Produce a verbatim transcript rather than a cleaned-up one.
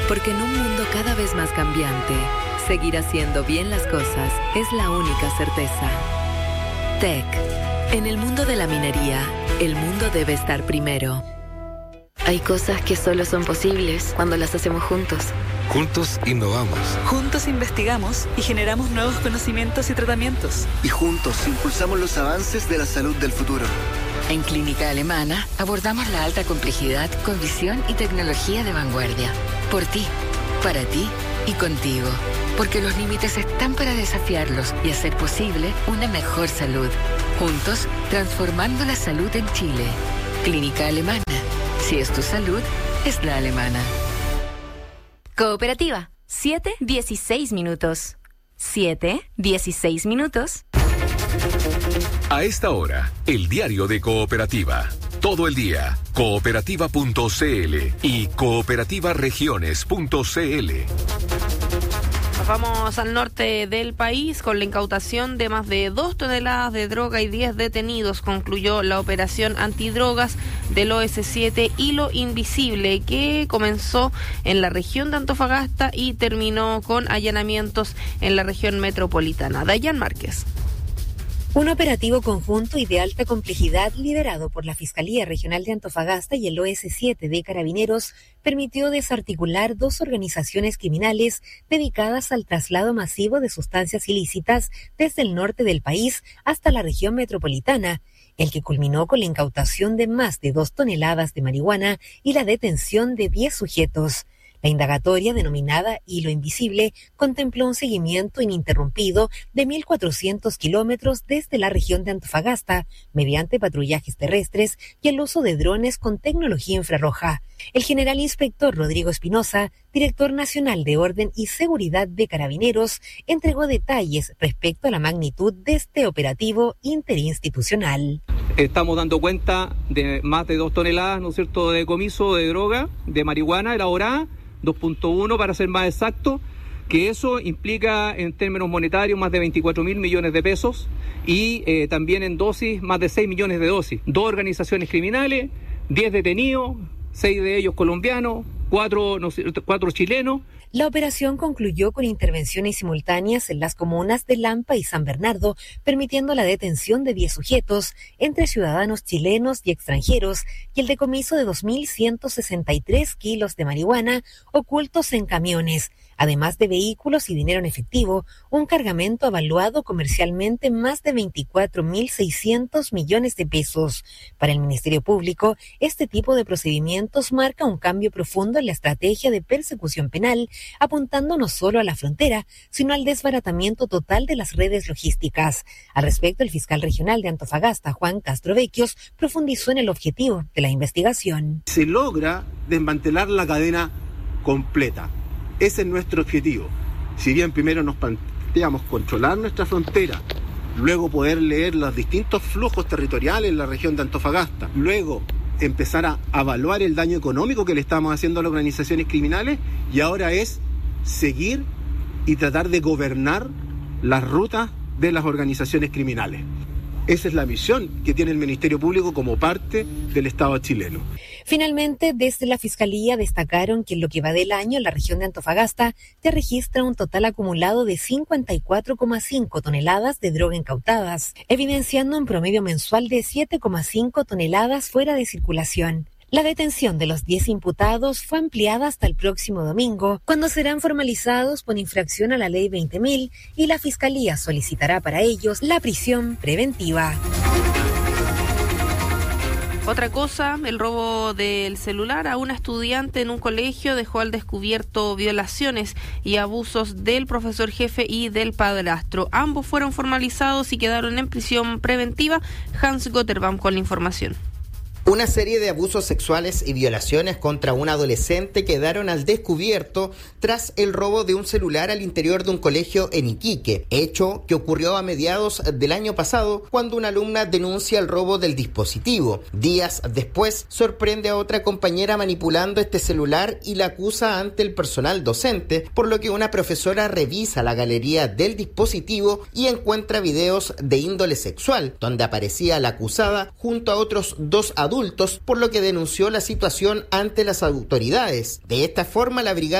Porque en un mundo cada vez más cambiante, seguir haciendo bien las cosas es la única certeza. T E C. En el mundo de la minería, el mundo debe estar primero. Hay cosas que solo son posibles cuando las hacemos juntos. Juntos innovamos. Juntos investigamos y generamos nuevos conocimientos y tratamientos. Y juntos impulsamos los avances de la salud del futuro. En Clínica Alemana abordamos la alta complejidad con visión y tecnología de vanguardia. Por ti, para ti y contigo. Porque los límites están para desafiarlos y hacer posible una mejor salud. Juntos, transformando la salud en Chile. Clínica Alemana. Si es tu salud, es la alemana. Cooperativa, siete dieciséis minutos. siete dieciséis minutos. A esta hora, el diario de Cooperativa. Todo el día, cooperativa punto c l y cooperativa regiones punto c l. Vamos al norte del país con la incautación de más de dos toneladas de droga y diez detenidos. Concluyó la operación antidrogas del O S siete Hilo Invisible, que comenzó en la región de Antofagasta y terminó con allanamientos en la región metropolitana. Dayan Márquez. Un operativo conjunto y de alta complejidad liderado por la Fiscalía Regional de Antofagasta y el O S siete de Carabineros permitió desarticular dos organizaciones criminales dedicadas al traslado masivo de sustancias ilícitas desde el norte del país hasta la región metropolitana, el que culminó con la incautación de más de dos toneladas de marihuana y la detención de diez sujetos. La indagatoria, denominada Hilo Invisible, contempló un seguimiento ininterrumpido de mil cuatrocientos kilómetros desde la región de Antofagasta, mediante patrullajes terrestres y el uso de drones con tecnología infrarroja. El general inspector Rodrigo Espinosa, director nacional de Orden y Seguridad de Carabineros, entregó detalles respecto a la magnitud de este operativo interinstitucional. Estamos dando cuenta de más de dos toneladas, ¿no es cierto?, de decomiso de droga, de marihuana elaborada, dos punto uno para ser más exacto, que eso implica en términos monetarios más de veinticuatro mil millones de pesos y eh, también en dosis más de seis millones de dosis. Dos organizaciones criminales, diez detenidos, seis de ellos colombianos, cuatro, no sé, cuatro chilenos. La operación concluyó con intervenciones simultáneas en las comunas de Lampa y San Bernardo, permitiendo la detención de diez sujetos, entre ciudadanos chilenos y extranjeros, y el decomiso de dos mil ciento sesenta y tres kilos de marihuana ocultos en camiones, además de vehículos y dinero en efectivo, un cargamento evaluado comercialmente en más de veinticuatro mil seiscientos millones de pesos. Para el Ministerio Público, este tipo de procedimientos marca un cambio profundo en la estrategia de persecución penal, apuntando no solo a la frontera, sino al desbaratamiento total de las redes logísticas. Al respecto, el fiscal regional de Antofagasta, Juan Castrovecchios, profundizó en el objetivo de la investigación. Se logra desmantelar la cadena completa. Ese es nuestro objetivo. Si bien primero nos planteamos controlar nuestra frontera, luego poder leer los distintos flujos territoriales en la región de Antofagasta, luego empezar a evaluar el daño económico que le estamos haciendo a las organizaciones criminales, y ahora es seguir y tratar de gobernar las rutas de las organizaciones criminales. Esa es la misión que tiene el Ministerio Público como parte del Estado chileno. Finalmente, desde la Fiscalía destacaron que en lo que va del año, la región de Antofagasta ya registra un total acumulado de cincuenta y cuatro coma cinco toneladas de droga incautadas, evidenciando un promedio mensual de siete coma cinco toneladas fuera de circulación. La detención de los diez imputados fue ampliada hasta el próximo domingo, cuando serán formalizados por infracción a la Ley veinte mil y la Fiscalía solicitará para ellos la prisión preventiva. Otra cosa, el robo del celular a una estudiante en un colegio dejó al descubierto violaciones y abusos del profesor jefe y del padrastro. Ambos fueron formalizados y quedaron en prisión preventiva. Hans Gotterbaum con la información. Una serie de abusos sexuales y violaciones contra un adolescente quedaron al descubierto tras el robo de un celular al interior de un colegio en Iquique, hecho que ocurrió a mediados del año pasado cuando una alumna denuncia el robo del dispositivo. Días después, sorprende a otra compañera manipulando este celular y la acusa ante el personal docente, por lo que una profesora revisa la galería del dispositivo y encuentra videos de índole sexual, donde aparecía la acusada junto a otros dos adultos, por lo que denunció la situación ante las autoridades. De esta forma, la brigada